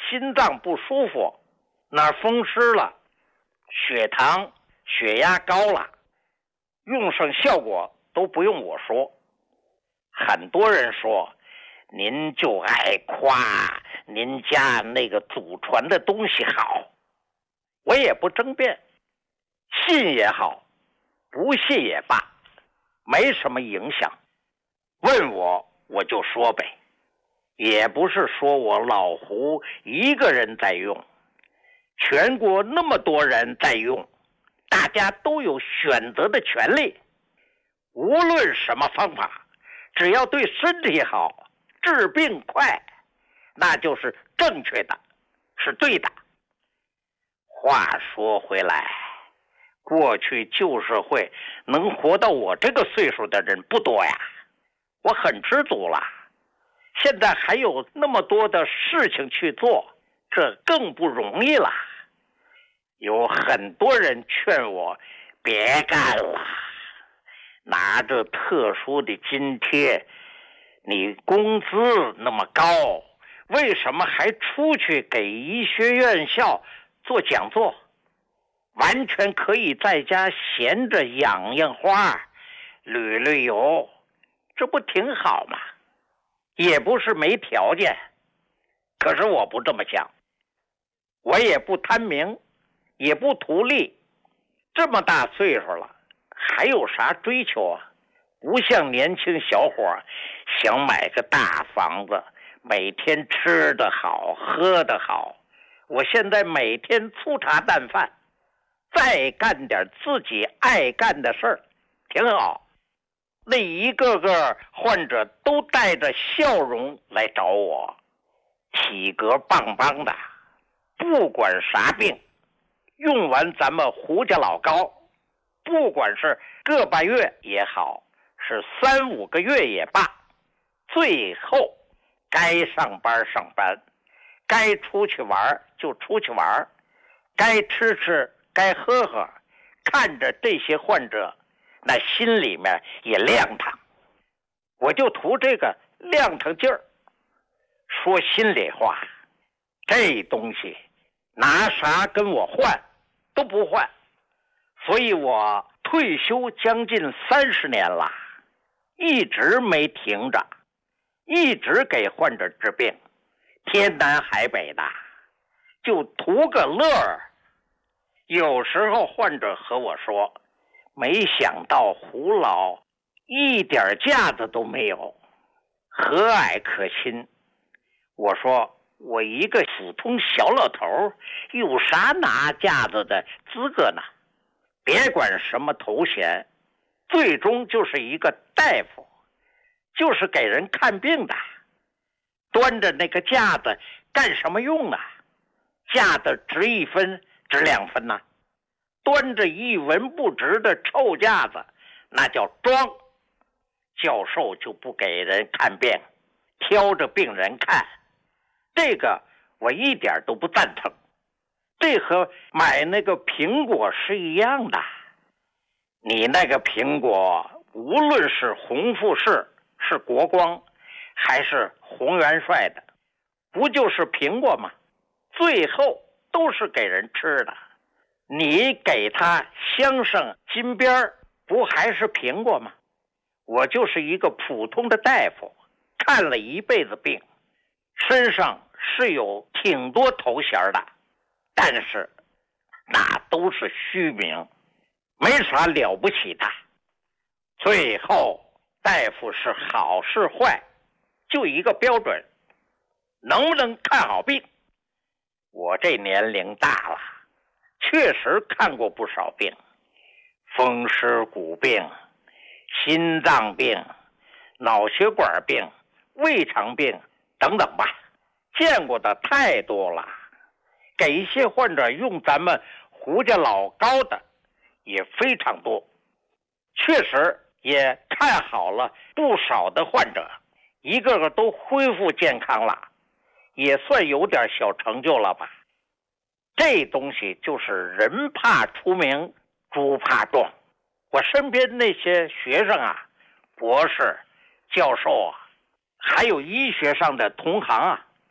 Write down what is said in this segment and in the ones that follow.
心脏不舒服，哪儿风湿了，血糖、血压高了，用上效果都不用我说。很多人说，您就爱夸您家那个祖传的东西好，我也不争辩，信也好，不信也罢，没什么影响。问我就说呗，也不是说我老胡一个人在用，全国那么多人在用，大家都有选择的权利。无论什么方法，只要对身体好，治病快，那就是正确的，是对的。话说回来，过去旧社会能活到我这个岁数的人不多呀，我很知足了。现在还有那么多的事情去做，这更不容易了。有很多人劝我别干了，拿着特殊的津贴，你工资那么高，为什么还出去给医学院校做讲座？完全可以在家闲着养养花，旅旅游，这不挺好吗？也不是没条件，可是我不这么想，我也不贪名，也不图利，这么大岁数了，还有啥追求啊？不像年轻小伙想买个大房子，每天吃得好，喝得好。我现在每天粗茶淡饭，再干点自己爱干的事儿，挺好。那一个个患者都带着笑容来找我，体格棒棒的，不管啥病，用完咱们胡家老膏，不管是个把月也好，是3、5个月也罢，最后该上班上班，该出去玩就出去玩，该吃吃，该喝喝，看着这些患者，那心里面也亮堂。我就图这个亮堂劲儿。说心里话，这东西拿啥跟我换都不换，所以我退休将近30年了，一直没停着，一直给患者治病，天南海北的，就图个乐儿。有时候患者和我说，没想到胡老一点架子都没有，和蔼可亲。我说，我一个普通小老头，有啥拿架子的资格呢？别管什么头衔，最终就是一个大夫，就是给人看病的。端着那个架子干什么用啊？架子值1分值2分呢？端着一文不值的臭架子，那叫装。教授就不给人看病，挑着病人看，这个我一点都不赞成。这和买那个苹果是一样的，你那个苹果无论是红富士，是国光，还是洪元帅的，不就是苹果吗？最后都是给人吃的，你给他镶上金边，不还是苹果吗？我就是一个普通的大夫，看了一辈子病，身上是有挺多头衔的，但是那都是虚名，没啥了不起的。最后大夫是好是坏，就一个标准，能不能看好病。我这年龄大了，确实看过不少病，风湿骨病、心脏病、脑血管病、胃肠病等等吧，见过的太多了。给一些患者用咱们胡家老膏的也非常多，确实也看好了不少的患者，一个个都恢复健康了，也算有点小成就了吧。这东西就是人怕出名，猪怕壮。我身边那些学生啊，博士、教授啊，还有医学上的同行啊，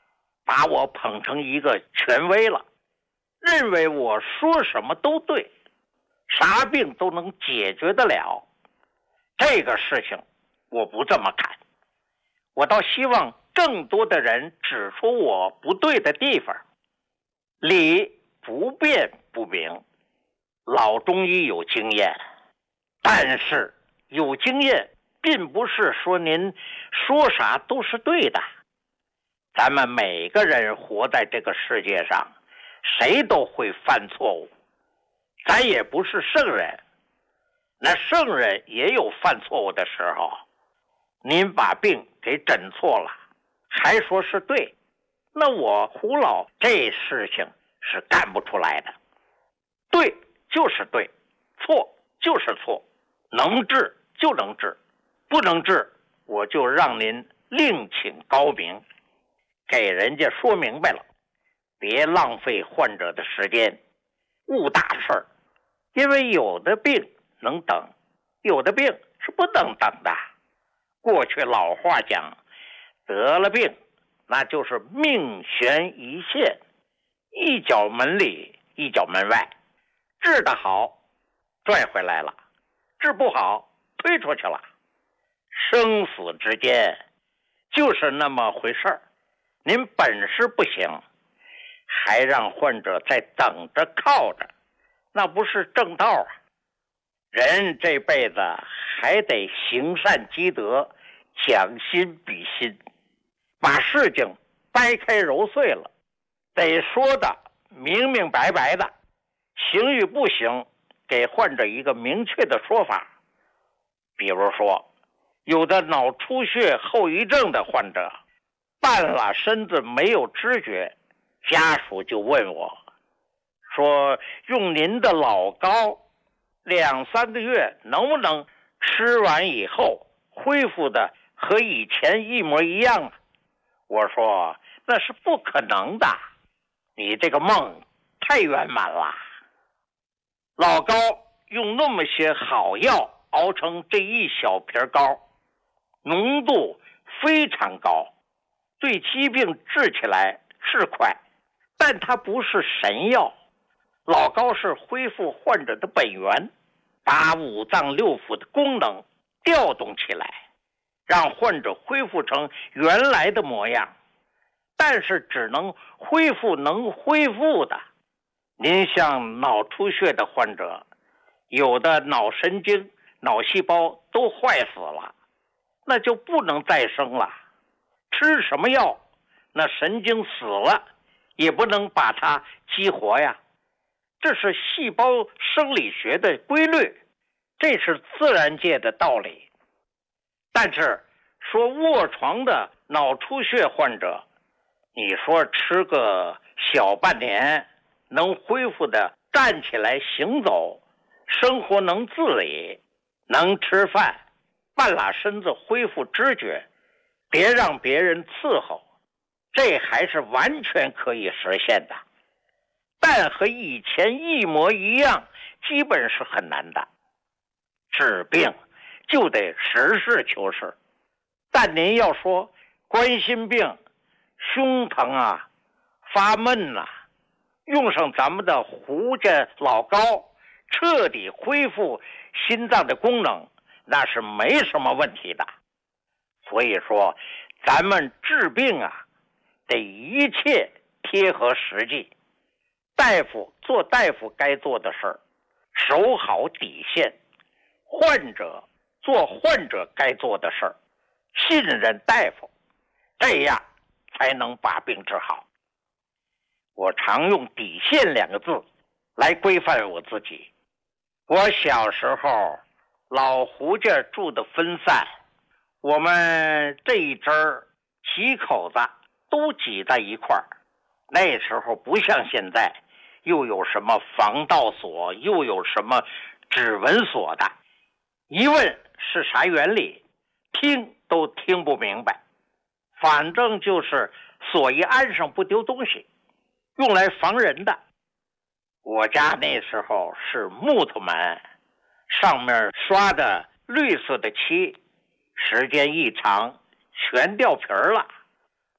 把我捧成一个权威了，认为我说什么都对，啥病都能解决得了。这个事情我不这么看，我倒希望更多的人指出我不对的地方。理不辩不明，老中医有经验，但是有经验并不是说您说啥都是对的。咱们每个人活在这个世界上，谁都会犯错误，咱也不是圣人，那圣人也有犯错误的时候。您把病给诊错了，还说是对，那我胡老这事情是干不出来的。对就是对，错就是错，能治就能治，不能治我就让您另请高明，给人家说明白了，别浪费患者的时间，误大事儿。因为有的病能等，有的病是不能等的。过去老话讲，得了病那就是命悬一线，一脚门里一脚门外，治得好拽回来了，治不好推出去了。生死之间就是那么回事儿，您本事不行，还让患者在等着靠着，那不是正道啊。人这辈子还得行善积德，将心比心，把事情掰开揉碎了，得说的明明白白的，行与不行给患者一个明确的说法。比如说，有的脑出血后遗症的患者，半拉身子没有知觉，家属就问我说，用您的老膏2-3个月能不能吃完以后恢复的和以前一模一样啊？我说那是不可能的，你这个梦太圆满了。老膏用那么些好药熬成这一小瓶膏，浓度非常高，对疾病治起来是快，但它不是神药。老膏是恢复患者的本源，把五脏六腑的功能调动起来，让患者恢复成原来的模样，但是只能恢复能恢复的。您像脑出血的患者，有的脑神经、脑细胞都坏死了，那就不能再生了。吃什么药，那神经死了也不能把它激活呀。这是细胞生理学的规律，这是自然界的道理。但是说卧床的脑出血患者，你说吃个小半年能恢复的站起来行走，生活能自理，能吃饭，半拉身子恢复知觉，别让别人伺候，这还是完全可以实现的。但和以前一模一样，基本是很难的。治病就得实事求是，但您要说冠心病、胸疼啊、发闷啊，用上咱们的胡家老膏，彻底恢复心脏的功能，那是没什么问题的。所以说，咱们治病啊，得一切贴合实际。大夫做大夫该做的事儿，守好底线；患者做患者该做的事儿，信任大夫，这样才能把病治好。我常用底线2个字来规范我自己。我小时候老胡家住的分散，我们这一支儿几口子都挤在一块儿。那时候不像现在，又有什么防盗锁，又有什么指纹锁的，一问是啥原理，听都听不明白。反正就是锁一安上不丢东西，用来防人的。我家那时候是木头门，上面刷的绿色的漆，时间一长全掉皮儿了。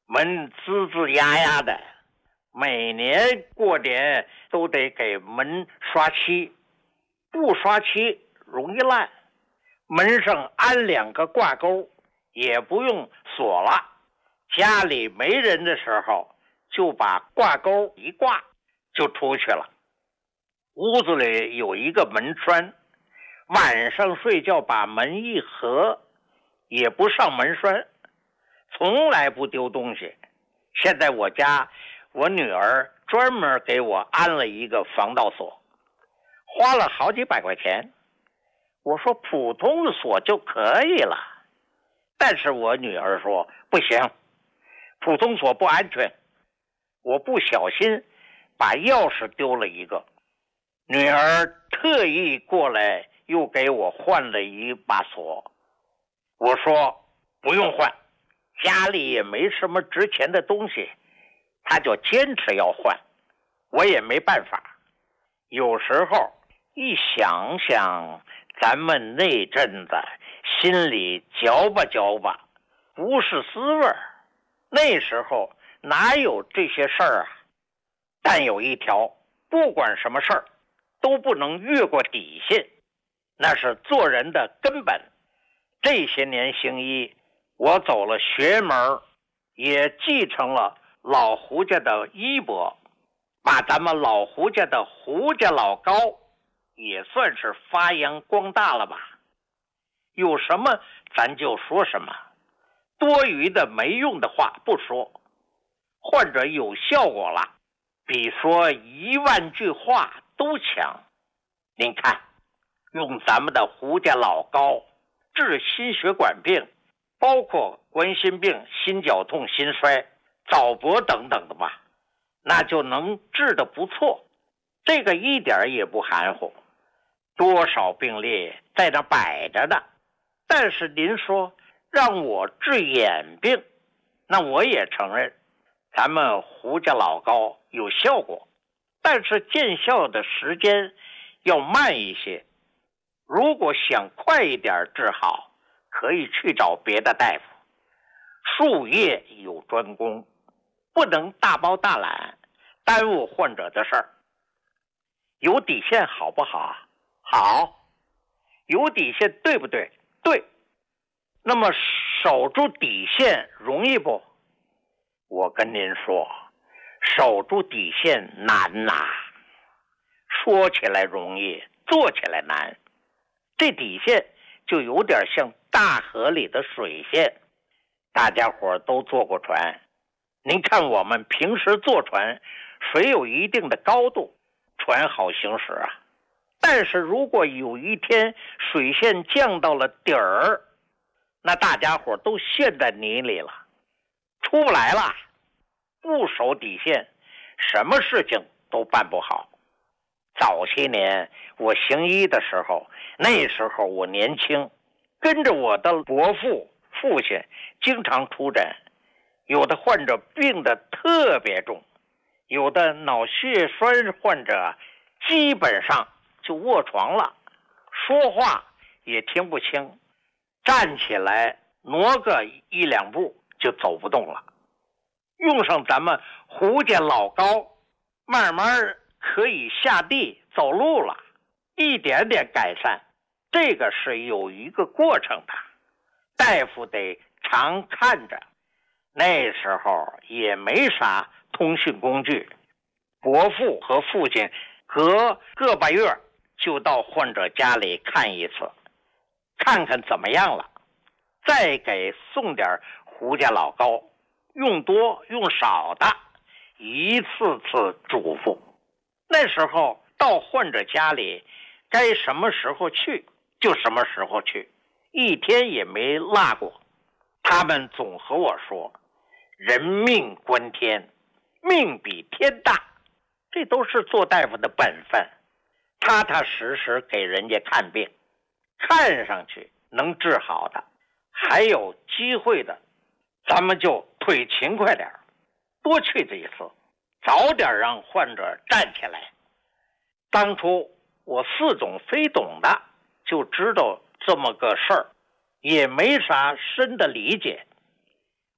门吱吱呀呀的，每年过年都得给门刷漆，不刷漆容易烂。门上安2个挂钩，也不用锁了。家里没人的时候，就把挂钩一挂就出去了。屋子里有一个门栓，晚上睡觉把门一合，也不上门栓，从来不丢东西。现在我家我女儿专门给我安了一个防盗锁，花了好几百块钱。我说普通的锁就可以了，但是我女儿说不行，普通锁不安全。我不小心把钥匙丢了一个，女儿特意过来又给我换了一把锁。我说不用换，家里也没什么值钱的东西，她就坚持要换，我也没办法。有时候一想想咱们那阵子，心里嚼吧嚼吧，不是滋味儿。那时候哪有这些事儿啊？但有一条，不管什么事儿都不能越过底线，那是做人的根本。这些年行医，我走了学门，也继承了老胡家的衣钵，把咱们老胡家的胡家老高也算是发扬光大了吧。有什么咱就说什么，多余的没用的话不说，患者有效果了，比说10000句话都强。您看，用咱们的胡家老高治心血管病，包括冠心病、心绞痛、心衰、早搏等等的吧，那就能治得不错。这个一点也不含糊，多少病例在那摆着的。但是您说让我治眼病，那我也承认咱们胡家老高有效果，但是见效的时间要慢一些。如果想快一点治好，可以去找别的大夫，术业有专攻，不能大包大揽，耽误患者的事儿。有底线好不好？好。有底线对不对？对。那么守住底线容易不？我跟您说，守住底线难呐，说起来容易，做起来难。这底线就有点像大河里的水线，大家伙都坐过船，您看我们平时坐船，水有一定的高度，船好行驶啊。但是如果有一天水线降到了底儿，那大家伙都陷在泥里了，出不来了。不守底线，什么事情都办不好。早些年我行医的时候，那时候我年轻，跟着我的伯父、父亲经常出诊，有的患者病得特别重，有的脑血栓患者基本上就卧床了，说话也听不清，站起来挪个1、2步就走不动了。用上咱们胡家老高，慢慢可以下地走路了，一点点改善。这个是有一个过程的，大夫得常看着。那时候也没啥通讯工具，伯父和父亲隔个把月就到患者家里看一次，看看怎么样了，再给送点胡家老高，用多用少的一次次嘱咐。那时候到患者家里，该什么时候去就什么时候去，一天也没落过。他们总和我说，人命关天，命比天大，这都是做大夫的本分，踏踏实实给人家看病，看上去能治好的，还有机会的，咱们就腿勤快点，多去这一次，早点让患者站起来。当初我似懂非懂的就知道这么个事儿，也没啥深的理解。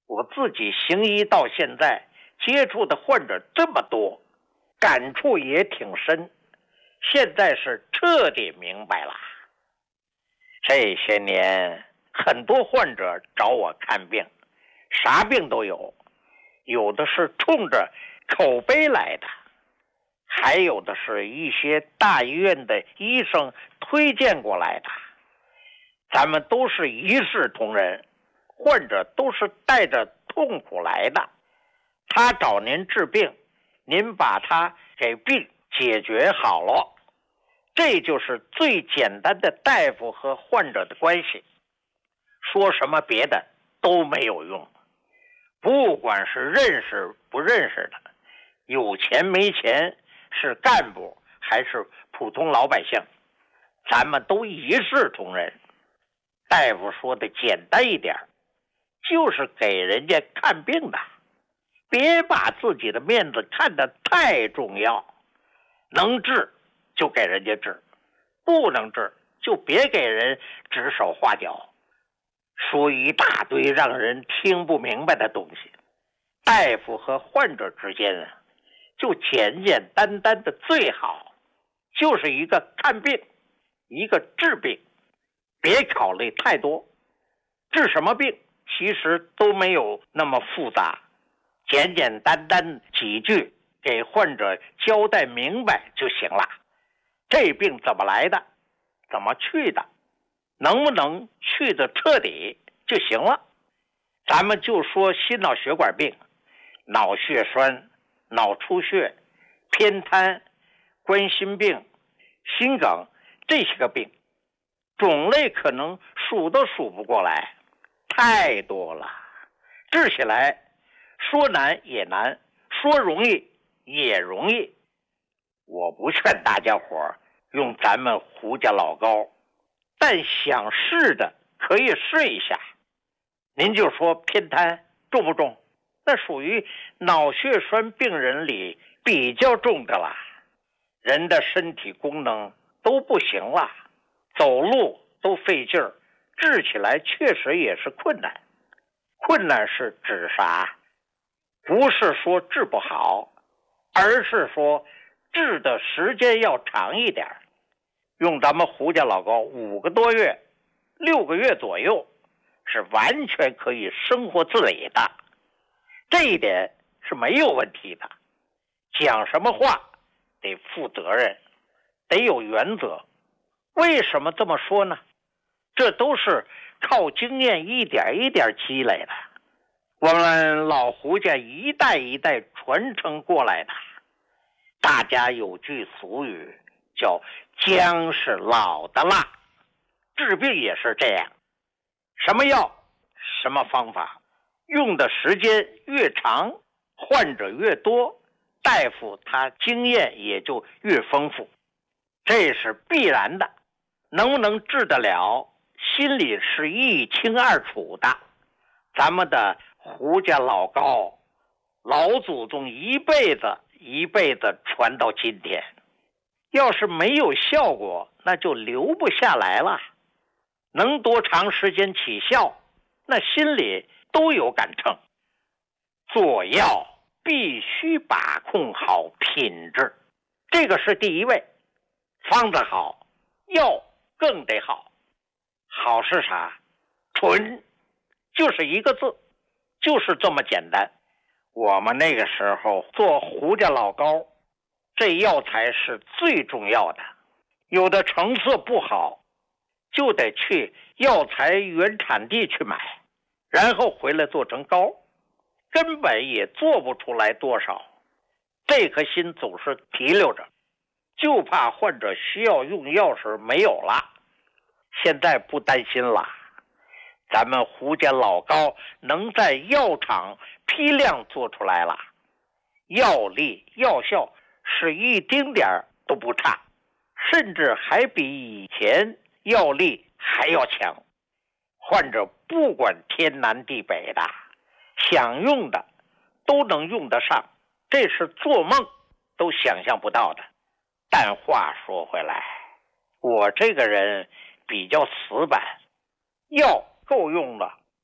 我自己行医到现在，接触的患者这么多，感触也挺深，现在是彻底明白了。这些年很多患者找我看病，啥病都有，有的是冲着口碑来的，还有的是一些大医院的医生推荐过来的。咱们都是一视同仁，患者都是带着痛苦来的，他找您治病，您把他给病解决好了，这就是最简单的大夫和患者的关系。说什么别的都没有用，不管是认识不认识的，有钱没钱，是干部还是普通老百姓，咱们都一视同仁。大夫说的简单一点，就是给人家看病的，别把自己的面子看得太重要，能治就给人家治，不能治就别给人指手画脚，说一大堆让人听不明白的东西。大夫和患者之间就简简单单的最好，就是一个看病，一个治病，别考虑太多，治什么病其实都没有那么复杂，简简单单几句给患者交代明白就行了。这病怎么来的，怎么去的，能不能去的彻底就行了。咱们就说心脑血管病，脑血栓、脑出血、偏瘫、冠心病、心梗，这些个病种类可能数都数不过来，太多了，治起来说难也难，说容易也容易。我不劝大家伙用咱们胡家老高，但想试的可以试一下。您就说偏瘫重不重？那属于脑血栓病人里比较重的了，人的身体功能都不行了，走路都费劲儿，治起来确实也是困难。困难是指啥？不是说治不好，而是说治的时间要长一点。用咱们胡家老高5个多月、6个月左右，是完全可以生活自理的，这一点是没有问题的。讲什么话得负责任，得有原则。为什么这么说呢？这都是靠经验一点一点积累的，我们老胡家一代一代传承过来的。大家有句俗语叫姜是老的辣，治病也是这样，什么药什么方法，用的时间越长，患者越多，大夫他经验也就越丰富，这是必然的。能不能治得了，心里是一清二楚的。咱们的胡家老高，老祖宗一辈子一辈子传到今天，要是没有效果，那就留不下来了。能多长时间起效，那心里都有杆秤。做药必须把控好品质，这个是第一位。方子好，药更得好。好是啥？纯，就是一个字，就是这么简单。我们那个时候做胡家老高，这药材是最重要的，有的成色不好，就得去药材原产地去买，然后回来做成膏，根本也做不出来多少。这颗心总是提溜着，就怕患者需要用药时没有了。现在不担心了，咱们胡家老高能在药厂批量做出来了，药力药效是一丁点儿都不差，甚至还比以前药力还要强。患者不管天南地北的，想用的都能用得上，这是做梦都想象不到的。但话说回来，我这个人比较死板，药够用了，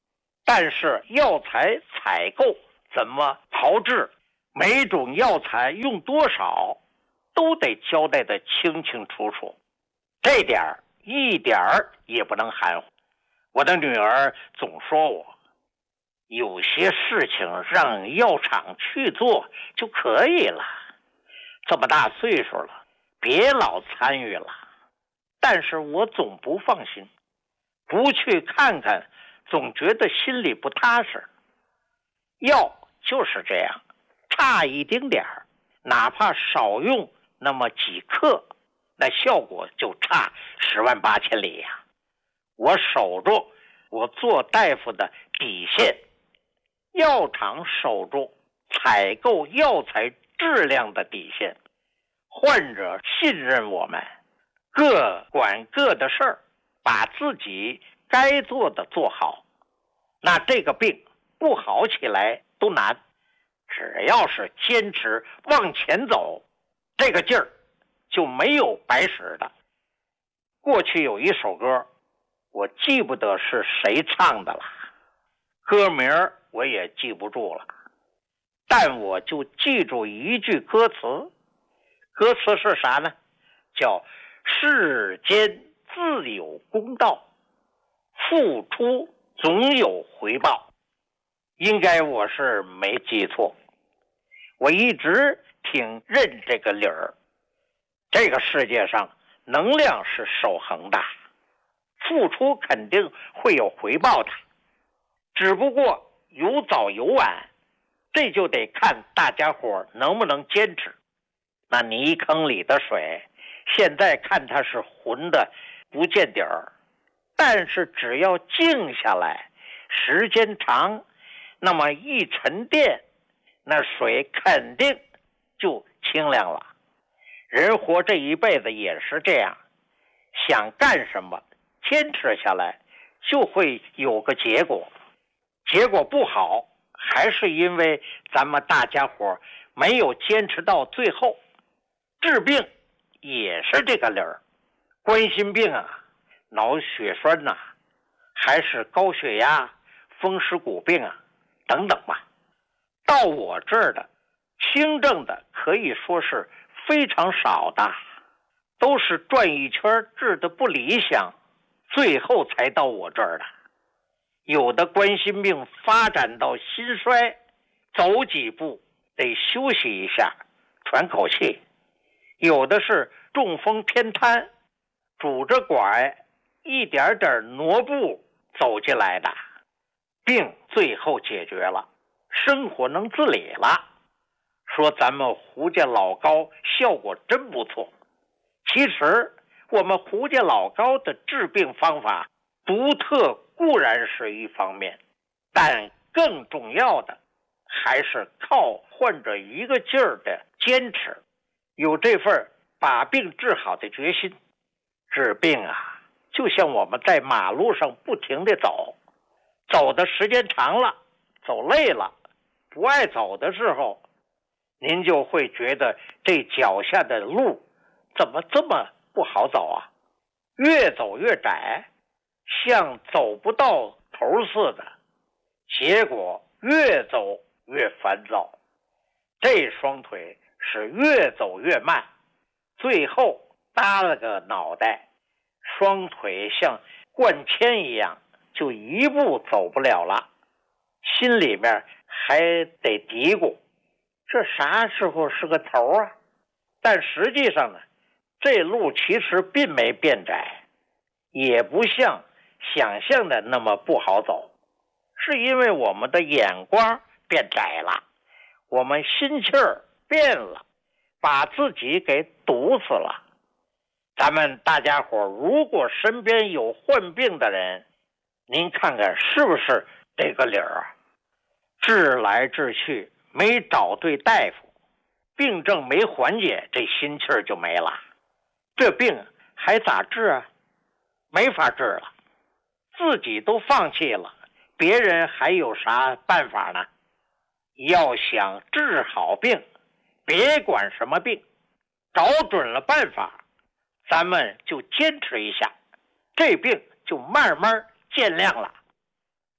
但是药材采购怎么炮制，每种药材用多少，都得交代得清清楚楚，这点一点也不能含糊。我的女儿总说我，有些事情让药厂去做就可以了，这么大岁数了，别老参与了。但是我总不放心，不去看看，总觉得心里不踏实。药就是这样，差一丁点儿，哪怕少用那么几克，那效果就差10万8千里呀。我守住我做大夫的底线，药厂守住采购药材质量的底线，患者信任我们，各管各的事儿，把自己该做的做好，那这个病不好起来都难。只要是坚持往前走，这个劲儿就没有白使的。过去有一首歌，我记不得是谁唱的了，歌名我也记不住了，但我就记住一句歌词，歌词是啥呢？叫世间自有公道，付出总有回报。应该我是没记错，我一直挺认这个理儿。这个世界上能量是守恒的，付出肯定会有回报的，只不过有早有晚，这就得看大家伙能不能坚持。那泥坑里的水，现在看它是浑的不见底儿，但是只要静下来，时间长，那么一沉淀，那水肯定就清凉了。人活这一辈子也是这样，想干什么，坚持下来就会有个结果。结果不好，还是因为咱们大家伙没有坚持到最后。治病也是这个理儿，冠心病啊，脑血栓呐，还是高血压、风湿骨病啊等等吧。到我这儿的轻症的可以说是非常少的，都是转一圈治的不理想，最后才到我这儿的。有的冠心病发展到心衰，走几步得休息一下，喘口气。有的是中风偏瘫，拄着拐一点点挪步走进来的，病最后解决了，生活能自理了。说咱们胡家老高效果真不错。其实我们胡家老高的治病方法独特固然是一方面，但更重要的还是靠患者一个劲儿的坚持，有这份把病治好的决心。治病啊，就像我们在马路上不停地走，走的时间长了，走累了，不爱走的时候，您就会觉得这脚下的路怎么这么不好走啊？越走越窄，像走不到头似的，结果越走越烦躁，这双腿是越走越慢，最后耷了个脑袋，双腿像灌铅一样，就一步走不了了。心里面还得嘀咕，这啥时候是个头啊？但实际上呢，这路其实并没变窄，也不像想象的那么不好走，是因为我们的眼光变窄了，我们心气儿变了，把自己给堵死了。咱们大家伙如果身边有患病的人，您看看是不是这个理儿啊？治来治去没找对大夫，病症没缓解，这心气儿就没了，这病还咋治啊？没法治了，自己都放弃了，别人还有啥办法呢？要想治好病，别管什么病，找准了办法，咱们就坚持一下，这病就慢慢见亮了。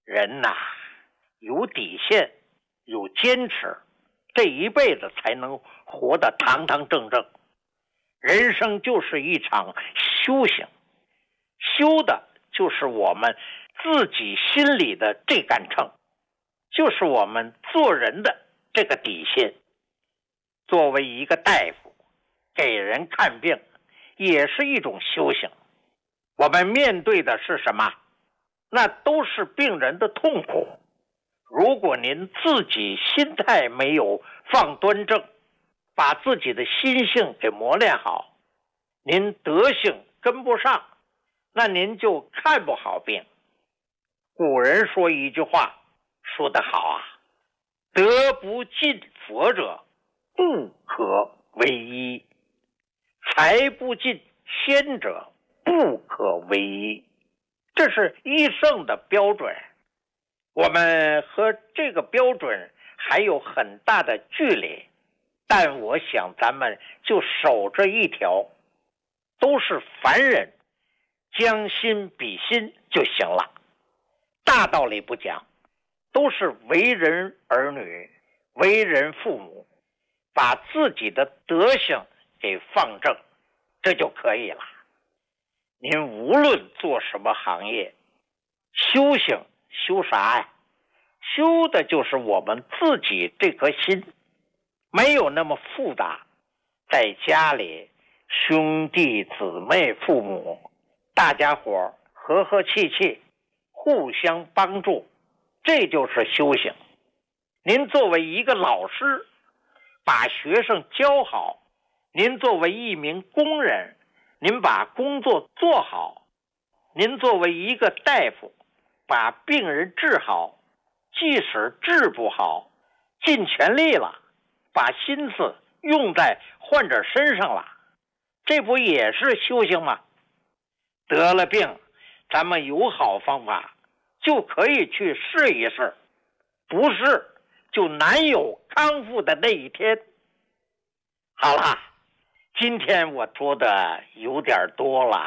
人呐，有底线，有坚持，这一辈子才能活得堂堂正正。人生就是一场修行，修的就是我们自己心里的这杆秤，就是我们做人的这个底线。作为一个大夫，给人看病也是一种修行。我们面对的是什么？那都是病人的痛苦。如果您自己心态没有放端正，把自己的心性给磨练好，您德性跟不上，那您就看不好病。古人说一句话说得好啊，德不尽佛者不可为医，财不尽仙者不可为医。这是医圣的标准，我们和这个标准还有很大的距离，但我想咱们就守着一条，都是凡人，将心比心就行了。大道理不讲，都是为人儿女，为人父母，把自己的德行给放正，这就可以了。您无论做什么行业，修行修啥呀？修的就是我们自己这颗心，没有那么复杂。在家里，兄弟姊妹父母，大家伙和和气气，互相帮助，这就是修行。您作为一个老师，把学生教好；您作为一名工人，您把工作做好；您作为一个大夫，把病人治好。即使治不好，尽全力了，把心思用在患者身上了，这不也是修行吗？得了病，咱们有好方法，就可以去试一试，不试就难有康复的那一天。好了，今天我说的有点多了。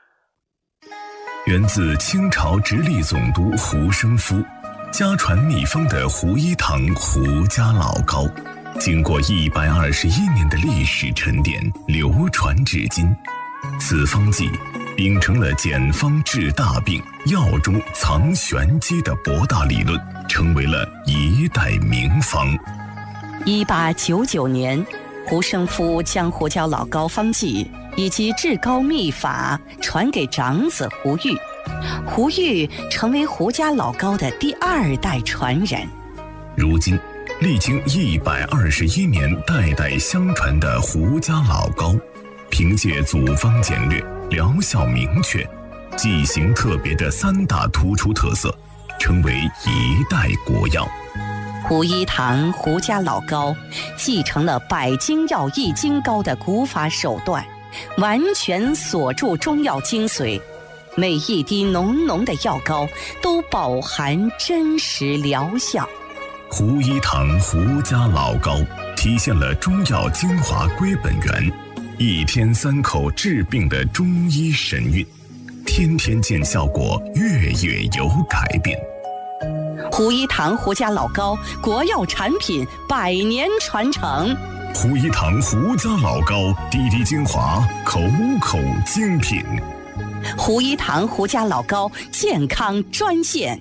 源自清朝直隶总督胡生夫，家传秘方的胡一堂胡家老膏，经过121年的历史沉淀，流传至今。此方剂秉承了简方治大病、药中藏玄机的博大理论，成为了一代名方。 1899年，胡生夫将胡椒老膏方剂以及治膏秘法传给长子胡玉，胡玉成为胡家老膏的第2代传人。 如今，历经121年代代相传的胡家老膏，凭借组方简略、疗效明确、剂型特别的3大突出特色，成为一代国药。 胡一堂胡家老膏继承了百精药易筋膏的古法手段，完全锁住中药精髓，每一滴浓浓的药膏都饱含真实疗效。 胡一堂胡家老膏体现了中药精华归本源，1天3口治病的中医神韵，天天见效果，月月有改变。 胡一堂胡家老膏国药产品100年传承。 胡一堂胡家老膏滴滴精华，口口精品。 胡一堂胡家老膏健康专线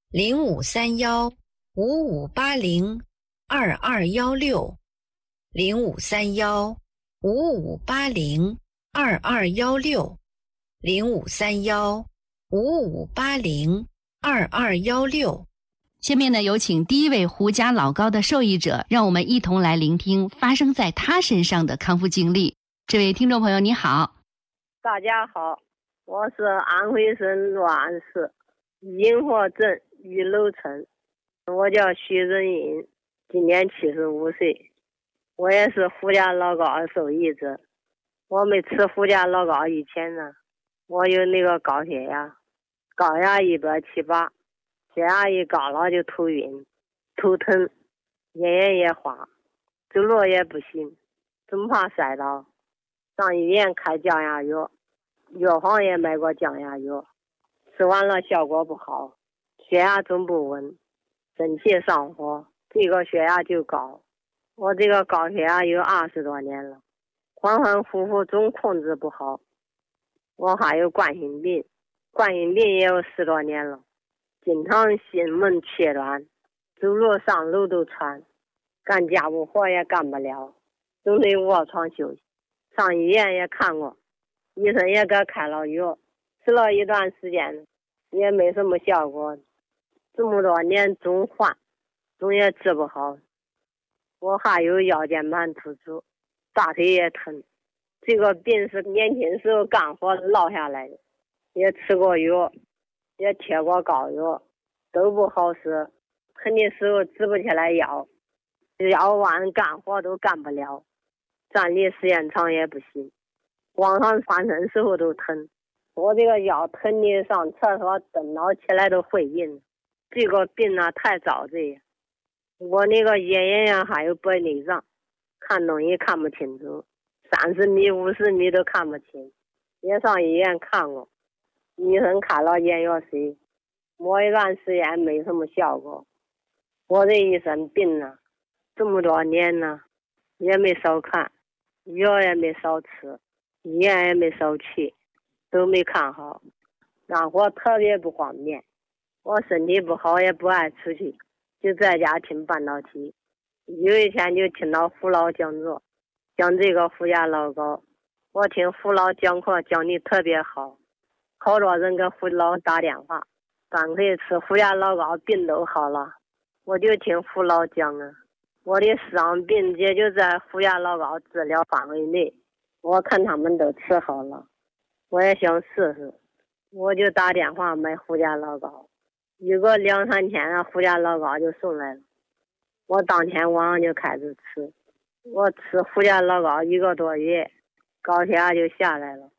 0531-5580-2216，0531-5580-2216。下面呢，有请第一位胡家老膏的受益者，让我们一同来聆听发生在他身上的康复经历。这位听众朋友你好。 大家好，我是安徽省洛安市银河镇玉楼村，我叫徐仁银，今年75岁，我也是胡家老膏受益者。我没吃胡家老膏以前呢，我有那个高血压，高压178，血压一高了就头晕、头疼、眼眼也花，走路也不行，总怕摔倒。上医院开降压药，药房也买过降压药，吃完了效果不好， 血压总不稳，肾气上火，这个血压就高。我这个高血压有20多年了，反反复复总控制不好。我还有冠心病，冠心病也有10多年了，经常心闷气短，走路上楼都喘，干家务活也干不了，总得卧床休息。上医院也看过，医生也给开了药，吃了一段时间也没什么效果，这么多年总换，总也治不好。我还有腰间盘突出，大腿也疼，这个病是年轻时候干活落下来的，也吃过药，也贴过膏药，都不好使，疼的时候直不起来腰，腰弯干活都干不了，站立时间长也不行，往上翻身时候都疼。我这个腰疼的上厕所蹬脑起来都费劲，这个病啊太遭罪。我那个眼眼呀还有白内障，看东西看不清楚，30米50米都看不清，也上医院看过，医生开了眼药水，摸一段时间没什么效果。我这一身病啊，这么多年呢，也没少看，药也没少吃，医院也没少去，都没看好，干活特别不方便。我身体不好也不爱出去，就在家听半导体。有一天就听到父老讲座，讲这个胡家老高，我听父老讲课讲的特别好，好多人给父老打电话，赶快吃胡家老高，病都好了。我就听父老讲啊，我的4样病也就在胡家老高治疗范围内，我看他们都吃好了，我也想试试，我就打电话买胡家老高，有个2、3天啊，胡家老高就送来了，我当天晚上就开始吃，我吃胡家老高1个多月，高血压就下来了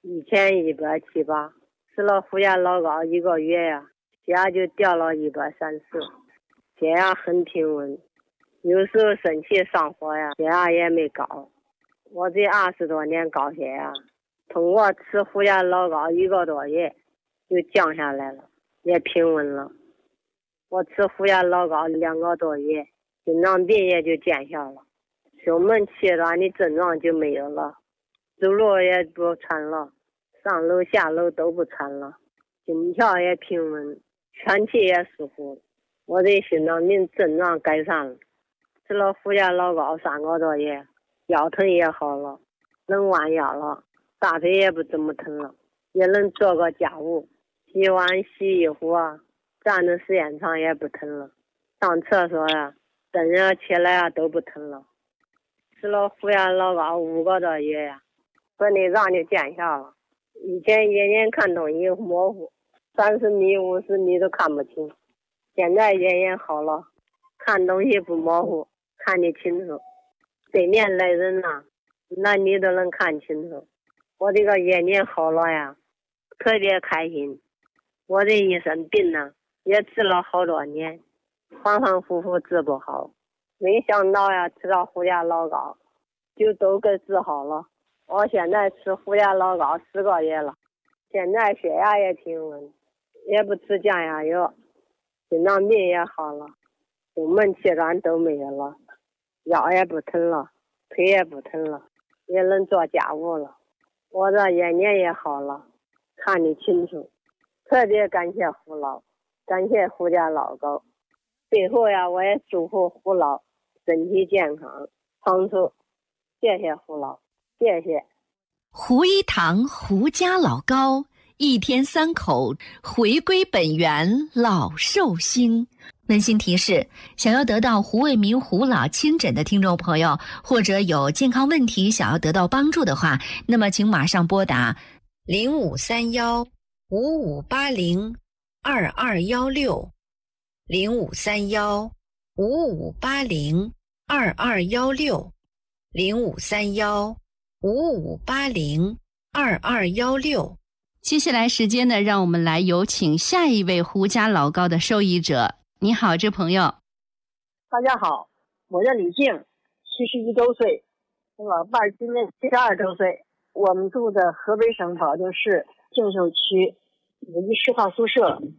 ，1170、8，吃了胡家老高1个月呀，血压就掉了130，血压很平稳，有时候肾气上火呀，血压也没高。我这20多年高血压，通过吃胡家老高1个多月就降下来了，也平稳了。我吃胡家老高2个多月，心脏病也就见效了，胸闷气短的症状就没有了，走路也不喘了，上楼下楼都不喘了，心跳也平稳，喘气也舒服。我的心脏病症状改善了，吃了胡家老高3个多月，腰疼也好了，能弯腰了，大腿也不怎么疼了，也能做个家务，洗碗洗衣服啊，站的时间长也不疼了，上厕所呀，蹬着起来啊都不疼了。吃了胡家老高5个多月呀，白内障就见效了。以前眼睛看东西模糊，30米50米都看不清，现在眼睛好了，看东西不模糊，看得清楚，对面来人啊，男女都能看清楚。我这个眼睛好了呀，特别开心。我这一身病呢，也治了好多年，反反复复治不好，没想到呀，吃到胡家老高就都给治好了。我现在吃胡家老高10个月了，现在血压也平稳，也不吃降压药，心脏病也好了，胸闷气短都没有了，腰也不疼了，腿也不疼了，也能做家务了。我这眼睛也好了，看得清楚。特别感谢胡老，感谢胡家老高。最后呀，我也祝福胡老身体健康长寿。谢谢胡老，谢谢。 胡一堂胡家老高，一天3口回归本源，老寿星。温馨提示：想要得到胡卫民胡老亲诊的听众朋友，或者有健康问题想要得到帮助的话，那么请马上拨打0531-5580-2216 0531-5580-2216 0531-5580-2216。接下来时间呢，让我们来有请下一位胡家老高的受益者。你好，这朋友。 大家好，我叫李静，71周岁，我老伴今年72周岁。我们住的河北省保定市静寿区有一10号宿舍。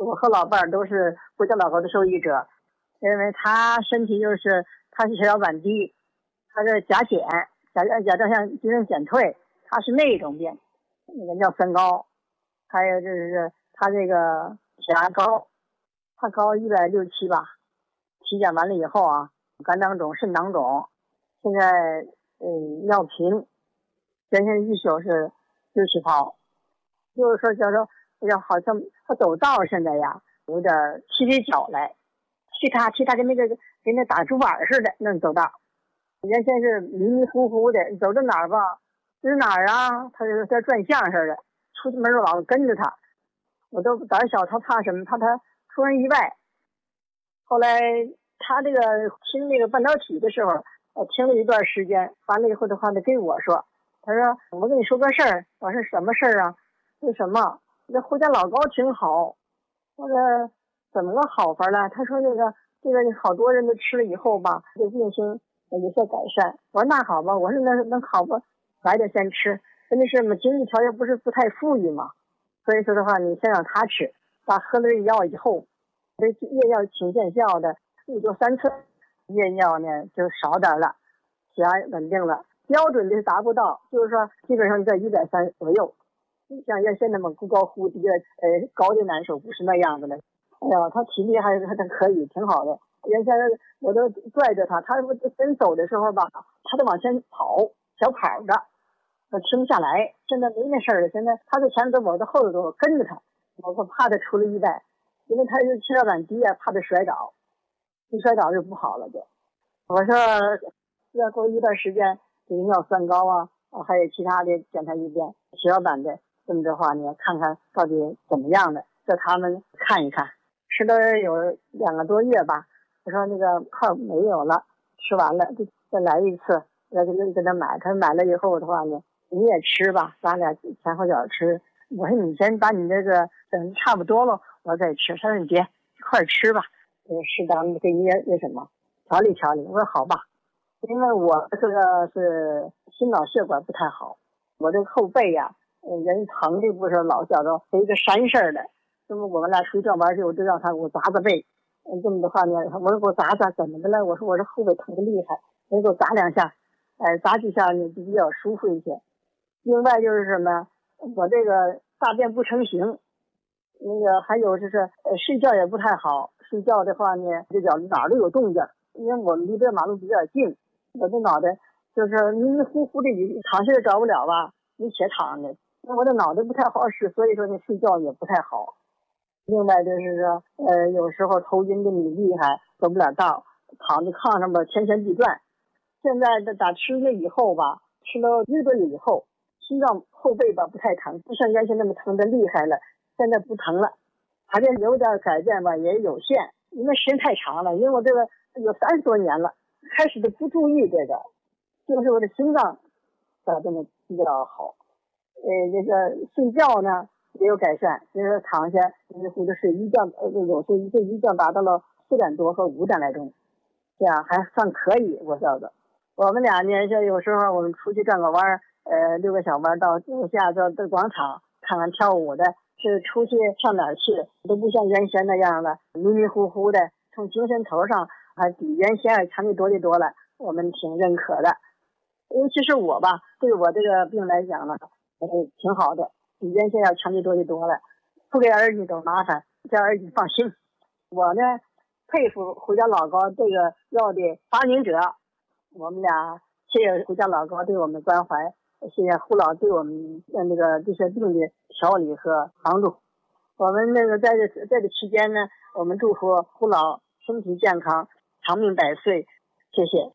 我和老伴儿都是胡家老高的受益者，因为他身体他是血小板低，他是甲减，甲状腺机能减退，他是那种病，那个尿酸高，还有就是他这个血压高，他高160、170吧。体检完了以后啊，肝囊肿、肾囊肿，现在尿频，原先一宿是6、7泡，就是说好像他走道现在呀有点踢起脚来，踢他跟那打竹板似的那走道，原先是迷迷糊糊的，走到哪儿吧，就是哪儿啊，他就在转向似的，出门老跟着他，我都胆小，他怕什么？怕他出人意外。后来他这个听那个半导体的时候，听了一段时间，完了以后的话呢，跟我说，他说我跟你说个事儿。我说什么事儿啊？为什么？这胡家老高挺好。我说怎么个好法了？他说这个好多人都吃了以后吧，这病情有些改善。我说那好吧，我说那好吧，来点先吃。问题是我们经济条件不太富裕嘛，所以说的话，你先让他吃。他喝了这药以后，这夜药挺见效的，1周3次，夜药呢就少点了，血压稳定了。标准的是达不到，就是说基本上在130左右。像原先那么忽高忽低的，高的难受，不是那样子的。哎呀，他体力还可以，挺好的。原先我都拽着他真走的时候吧，他都往前跑，小跑着，停不下来。现在没那事儿了，现在他在前头走，我在后头走，我跟着他，我怕他出了意外，因为他是血小板低啊，怕他摔倒，一摔倒就不好了就。我说要过一段时间，这个尿酸高啊，还有其他的检查一遍，血小板的。这么的话呢，看看到底怎么样的，叫他们看一看。吃了有2个多月吧，我说那个号没有了，吃完了就再来一次，要给他买。他买了以后的话呢，你也吃吧，咱俩前后脚吃。我说你先把你这个等差不多了，我再吃。他说你别一块吃吧，适当的给你也什么调理调理。我说好吧，因为我这个是心脑血管不太好，我这个后背呀。人疼的不是老觉着有一个山似的，那么我们俩出去转弯去，我就让他给我砸背。这么的话呢，我说给我砸怎么的了？我说我这后背疼的厉害，我给我砸2下，砸几下呢就比较舒服一些。另外就是什么，我这个大便不成形，那个还有就是睡觉也不太好，睡觉的话呢这脚哪儿都有动静，因为我们离这马路比较近，我这脑袋就是迷迷糊糊的，躺下也着不了吧，你且躺着。我的脑袋不太好使，所以说你睡觉也不太好。另外就是说，有时候头晕的你厉害，走不了道，躺在炕上吧，天旋地转。现在打吃了以后吧，吃了1个月以后，心脏后背吧不太疼，不像原先那么疼的厉害了，现在不疼了。还是有点改变吧，也有限，因为时间太长了，因为我这个有30多年了，开始都不注意这个，就是我的心脏咋这么比较好。这个睡觉呢也有改善，就是躺下迷糊的睡一觉，有时候一觉达到了4点多和5点来钟，这样还算可以。我觉得我们俩呢，就有时候我们出去转个弯，遛个小弯，到楼下到广场看看跳舞的，是出去上哪儿去都不像原先那样了，迷迷糊糊的，从精神头上还比原先强的多了，我们挺认可的。尤其是我吧，对我这个病来讲呢，挺好的，比原先要强的多了，不给儿女都麻烦，叫儿女放心。我呢佩服胡家老高这个药的发明者，我们俩谢谢胡家老高对我们的关怀，谢谢胡老对我们那个这些病的调理和帮助。我们那个在这期间呢，我们祝福胡老身体健康，长命百岁，谢谢。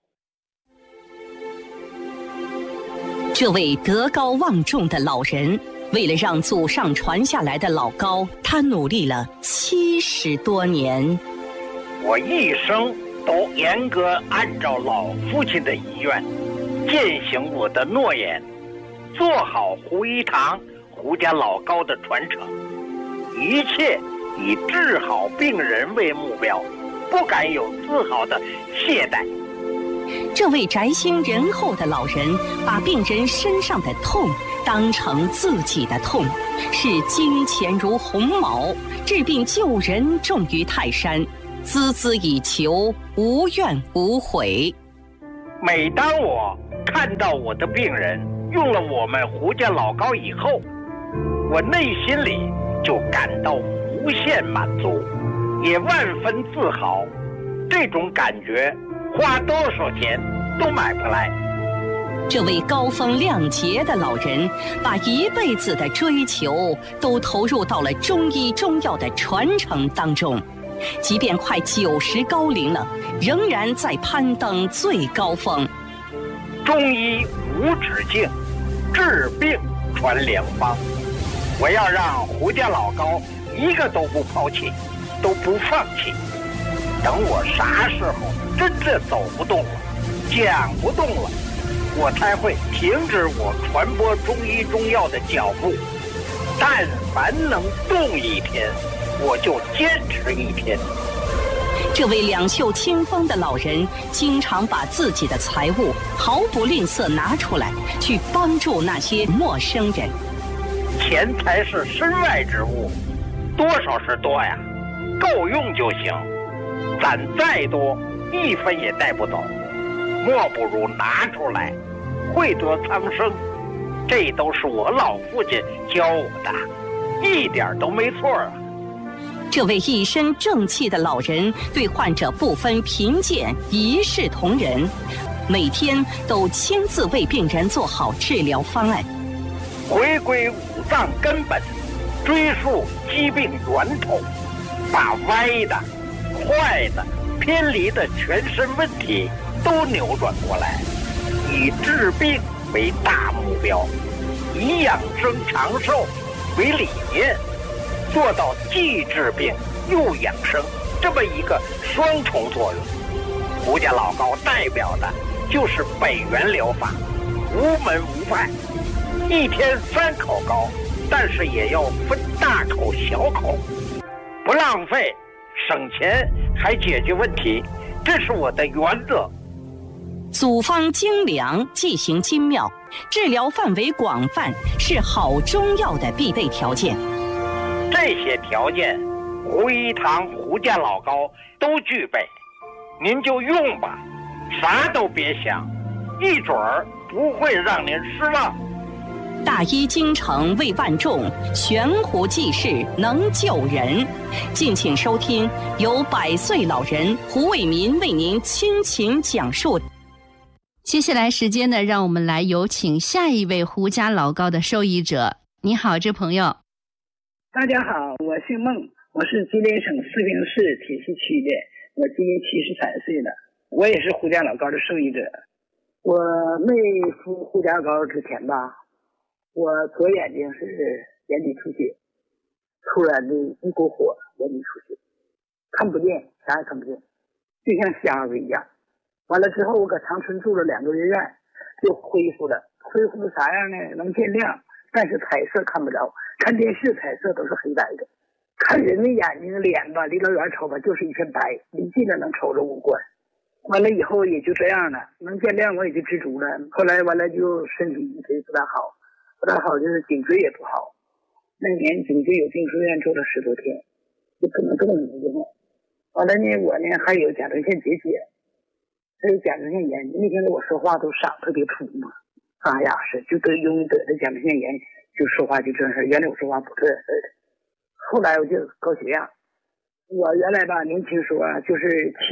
这位德高望重的老人，为了让祖上传下来的老高，他努力了70多年。 我一生都严格按照老父亲的遗愿，践行我的诺言，做好胡一堂胡家老高的传承，一切以治好病人为目标，不敢有丝毫的懈怠。 这位宅心仁厚的老人，把病人身上的痛当成自己的痛，视金钱如鸿毛，治病救人重于泰山，孜孜以求，无怨无悔。 每当我看到我的病人用了我们胡家老膏以后，我内心里就感到无限满足，也万分自豪。这种感觉花多少钱都买不来。 这位高风亮节的老人，把一辈子的追求都投入到了中医中药的传承当中，即便快90高龄了，仍然在攀登最高峰。 中医无止境，治病传良方。我要让胡家老膏一个都不抛弃，都不放弃。等我啥时候真正走不动了，讲不动了，我才会停止我传播中医中药的脚步。但凡能动一天，我就坚持一天。 这位两袖清风的老人，经常把自己的财物毫不吝啬拿出来，去帮助那些陌生人。 钱财是身外之物，多少是多呀，够用就行。攒再多，一分也带不走，莫不如拿出来，惠泽苍生。这都是我老父亲教我的，一点都没错啊。 这位一身正气的老人，对患者不分贫贱，一视同仁，每天都亲自为病人做好治疗方案。 回归五脏根本，追溯疾病源头，把歪的、坏的、偏离的全身问题都扭转过来，以治病为大目标，以养生长寿为理念，做到既治病又养生这么一个双重作用。胡家老膏代表的就是北元疗法，无门无派，一天3口膏，但是也要分大口小口，不浪费，省钱还解决问题，这是我的原则。 组方精良，剂型精妙，治疗范围广泛，是好中药的必备条件。 这些条件，胡一堂胡家老膏都具备，您就用吧，啥都别想，一准儿不会让您失望。 大医精诚为万众，悬壶济世能救人。敬请收听由100岁老人胡卫民为您倾情讲述。 接下来时间呢，让我们来有请下一位胡家老膏的受益者。你好，这朋友。 大家好，我姓孟，我是吉林省四平市铁西区的，我今年73岁了，我也是胡家老膏的受益者。我没服胡家老膏之前吧，我左眼睛是眼底出血，突然的一股火，眼底出血，看不见，啥也看不见，就像瞎子一样。完了之后，我搁长春住了2个月院，就恢复了。恢复的啥样呢？能见亮，但是彩色看不着。看电视彩色都是黑白的，看人的眼睛脸吧，离老远瞅吧就是一片白，离近了能瞅着五官。完了以后也就这样了，能见亮我也就知足了。后来完了就身体一直不大好，就是颈椎也不好。那年颈椎有病住院住了10多天，就不能动了。完了呢，我呢还有甲状腺结节。还有甲状腺炎，那天我说话都嗓特别粗嘛，沙哑是，就容易得的甲状腺炎，就说话就这事。原来我说话不这事的，后来我就高血压。我原来吧年轻时候啊，就是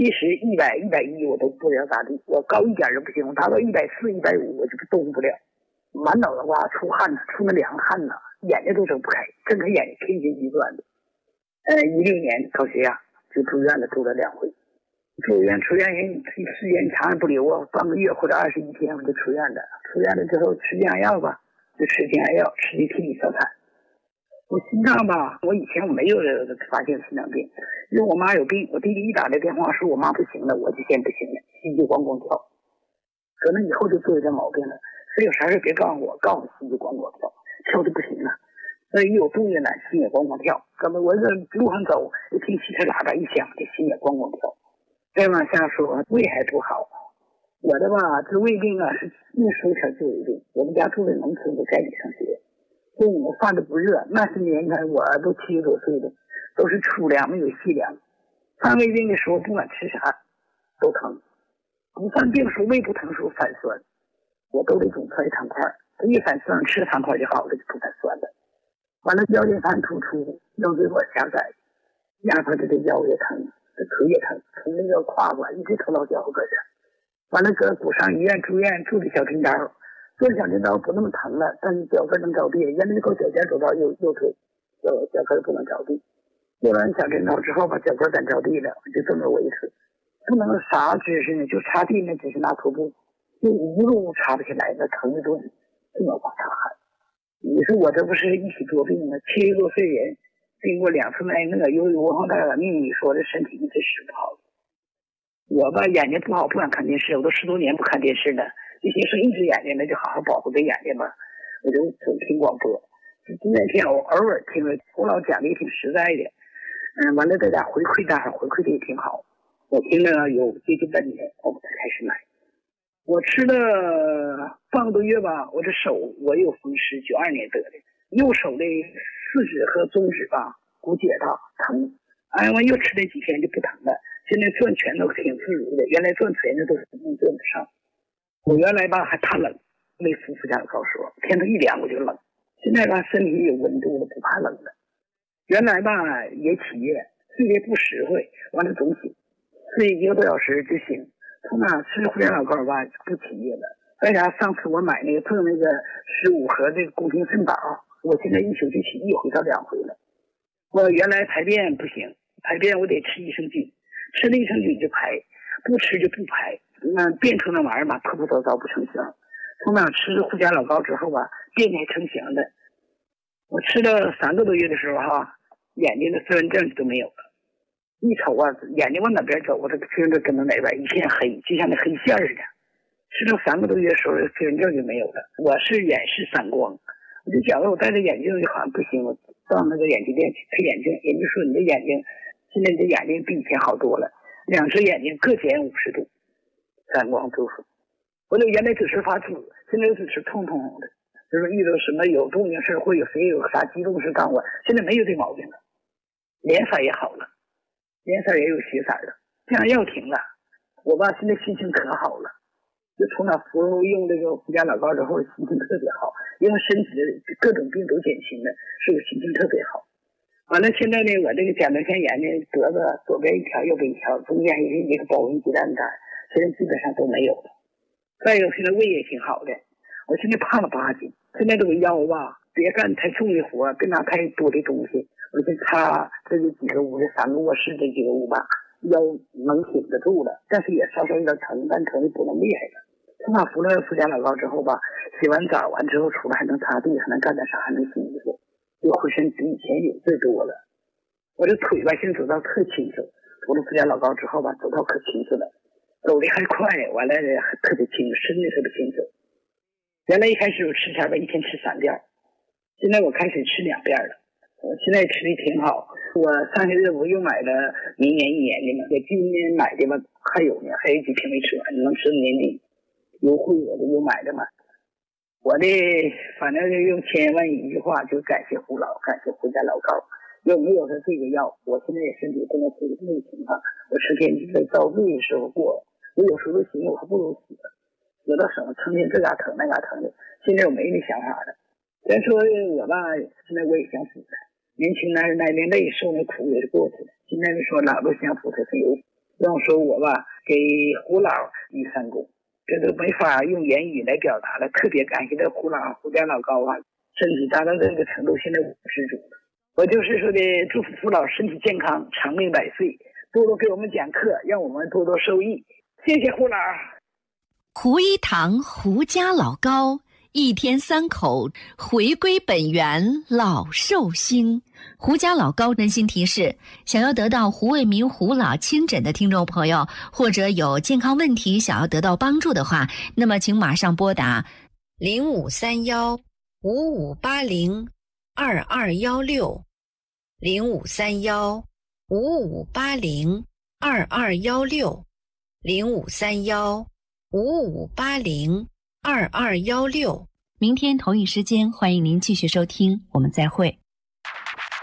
70、100、110我都不了咋地，我高一点就不行，我达到140、150我就动不了，满脑子哇出汗，出那凉汗呐，眼睛都睁不开，睁开眼睛天旋地转的。16年高血压就住院了，住了2回。出院人时间长不留啊，半个月或者21天我就出院了。出院了之后吃降压药吧，就吃降压药，吃的替你小产。我心脏吧，我以前我没有发现心脏病，因为我妈有病，我弟弟一打来电话说我妈不行了，我就先不行了，心就咣咣跳。可能以后就做有点毛病了，所以有啥事别告诉我，告诉心就咣咣跳，跳的不行了。所以一有动静呢，心也咣咣跳。根本我这路上走，一听汽车喇叭一响，这心也咣咣跳。再往下说，胃还不好， 我的吧，这胃病啊是一说起就胃病。我们家住在农村，我在里上学，所以我饭都不热。那些年看我都70多岁了，都是粗粮没有细粮。犯胃病的时候，不管吃啥都疼，不犯病时候胃不疼时候反酸，我都得总揣糖块，一反酸吃糖块就好了，就不反酸了。完了腰间盘突出，腰椎管狭窄，压迫着这腰也疼，这腿也疼，从那个胯管一直疼到脚跟上。完了搁骨伤医院住院，住的小针刀，做小针刀不那么疼了，但是脚跟能着地，原来够脚尖走到右腿，脚跟不能着地。做完小针刀之后把脚跟敢着地了，我就这么维持，不能啥姿势呢，就擦地呢，只是拿拖布，就一路擦不起来，那疼的都这么往上喊。你说我这不是一起多病吗？70多岁人，经过2次挨饿，由于文化大革命，你说这身体一直使不好。我吧眼睛不好，不敢看电视，我都10多年不看电视了，就寻思一只眼睛，那就好好保护这眼睛吧。我就总听广播，今天我偶尔听了胡老讲的也挺实在的，完了大家回馈的也挺好。我听了有接近半年，我才开始买。我吃了半个多月吧，我这手我有风湿，92年得的，右手的四指和中指吧骨解到疼，完又吃了几天就不疼了。现在转拳头挺自如的，原来转拳头都是转不上。我原来吧还怕冷，没服附加的高说，天气一凉我就冷。现在吧身体有温度了，不怕冷了。原来吧也起夜，睡得不实惠，完了总醒，睡1个多小时就醒。从哪吃回家老膏吧不起夜了。为啥上次我买那个赠那个15盒这个宫廷圣宝，我现在一宿就起1回到2回了。我原来排便不行，排便我得吃益生菌，吃了益生菌就排，不吃就不排。变出那玩意儿吧，破破糟糟不成形。从哪吃护家老膏之后吧，便才成型的。我吃了3个多月的时候哈，眼睛的色纹症都没有了。一瞅啊，眼睛往哪边走，我这听着跟到哪边一片黑，就像那黑线似的。吃了3个多月的时候，色纹症就没有了。我是远视散光，我就觉得我戴着眼镜就好像不行，我到那个眼镜店去配眼镜，人家说你的眼睛现在你的眼睛比以前好多了，2只眼睛各减50度，散光度数。我这原来只是发紫，现在只是痛痛的，就是遇到什么有动静事或有谁有啥激动事干我，现在没有这毛病了，脸色也好了，脸色也有血色了，这样药停了，我吧现在心情可好了，就从那服用这个护家老膏之后心情特别好，因为身体的各种病都减轻了，所以心情特别好。完了现在呢，我这个甲状腺炎呢得了，左边一条右边一条，中间一个保温鸡蛋干，现在基本上都没有了。再有现在胃也挺好的，我现在胖了8斤，现在这个腰吧别干太重的活，别拿太多的东西，我就擦这个几个屋的3个卧室这几个屋吧，腰能挺得住了，但是也稍稍有点疼，但疼的不那么厉害了。从那服了附加老膏之后吧，洗完澡完之后出来还能擦地，还能干点啥，还能洗衣服，就浑身比以前有劲多了。我这腿吧现在走到特轻松，涂了附加老膏之后吧，走到可轻松了，走的还快，完了特别轻，身体特别轻松。原来一开始我吃前吧一天吃3遍，现在我开始吃2遍了。我现在吃的挺好，我上个月我又买了明年1年的嘛，我今年买的吧还有呢，还有几瓶没吃完，能吃到年底优惠，我就又买的嘛。我的反正就用千万一句话，就感谢胡老，感谢胡家老高。要没有他这个药，我现在也身体不能这个情况，我成天就在遭罪的时候过，我有时候都寻思我还不如死到什么成天这嘎疼那嘎疼的。现在我没那想法了。再说我吧，现在我也想死了，年轻那年累受那苦也就过去了。现在说老都想死，他是有让说我吧给胡老立3功，这都没法用言语来表达了。特别感谢这胡家老高啊，身体达到这个程度，现在我知足了。我就是说的祝福胡老身体健康，长命百岁，多多给我们讲课，让我们多多受益。谢谢胡老。 胡一堂胡家老高，一天3口，回归本源，老寿星。胡家老高温馨提示：想要得到胡卫民胡老亲诊的听众朋友，或者有健康问题想要得到帮助的话，那么请马上拨打0531-5580-2216，0531-5580-2216，0531 55802216。明天同一时间，欢迎您继续收听，我们再会。